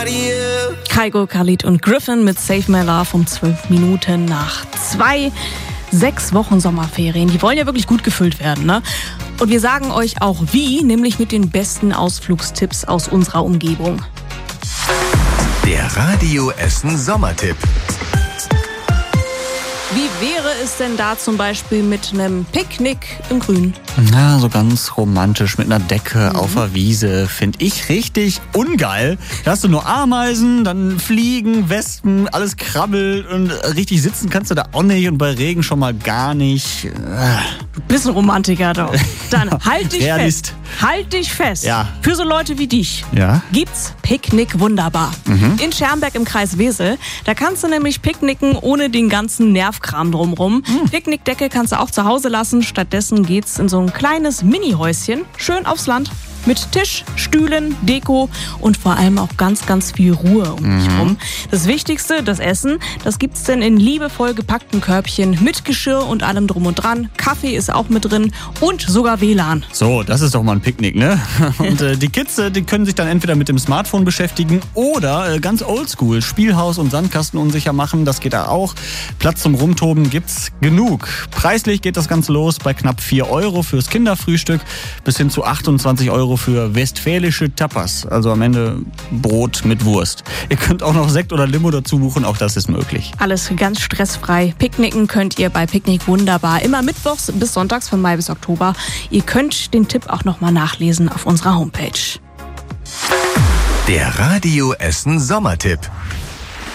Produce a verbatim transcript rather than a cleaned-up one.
Kygo, Khalid und Griffin mit Save My Love um zwölf Minuten nach zwei. Sechs Wochen Sommerferien, die wollen ja wirklich gut gefüllt werden, ne? Und wir sagen euch auch wie, nämlich mit den besten Ausflugstipps aus unserer Umgebung. Der Radio Essen Sommertipp. Wie wäre es denn da zum Beispiel mit einem Picknick im Grün? Na, so ganz romantisch mit einer Decke mhm. auf der Wiese, finde ich richtig ungeil. Da hast du nur Ameisen, dann Fliegen, Wespen, alles krabbelt und richtig sitzen kannst du da auch nicht und bei Regen schon mal gar nicht. Du bist ein Romantiker doch. Dann halt dich Realist. fest. Halt dich fest. Ja. Für so Leute wie dich ja? gibt's Picknick Wunderbar. Mhm. In Schermbeck im Kreis Wesel. Da kannst du nämlich picknicken ohne den ganzen Nervkram drumrum. Mhm. Picknickdecke kannst du auch zu Hause lassen. Stattdessen geht's in so ein kleines Mini-Häuschen. Schön aufs Land. Mit Tisch, Stühlen, Deko und vor allem auch ganz, ganz viel Ruhe um dich rum. Das Wichtigste, das Essen, das gibt's denn in liebevoll gepackten Körbchen mit Geschirr und allem drum und dran. Kaffee ist auch mit drin und sogar W L A N. So, das ist doch mal ein Picknick, ne? Und äh, die Kids, äh, die können sich dann entweder mit dem Smartphone beschäftigen oder äh, ganz oldschool Spielhaus und Sandkasten unsicher machen. Das geht da auch. Platz zum Rumtoben gibt's genug. Preislich geht das Ganze los bei knapp vier Euro fürs Kinderfrühstück bis hin zu achtundzwanzig Euro für westfälische Tapas, also am Ende Brot mit Wurst. Ihr könnt auch noch Sekt oder Limo dazu buchen, auch das ist möglich. Alles ganz stressfrei. Picknicken könnt ihr bei Picknick Wunderbar immer mittwochs bis sonntags von Mai bis Oktober. Ihr könnt den Tipp auch nochmal nachlesen auf unserer Homepage. Der Radio Essen Sommertipp.